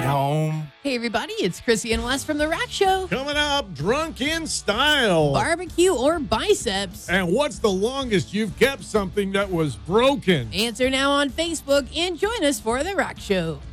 home. Hey, everybody, it's Chrissy and Wes from The Rack Show. Coming up, drunk in style. Barbecue or biceps? And what's the longest you've kept something that was broken? Answer now on Facebook and join us for The Rack Show.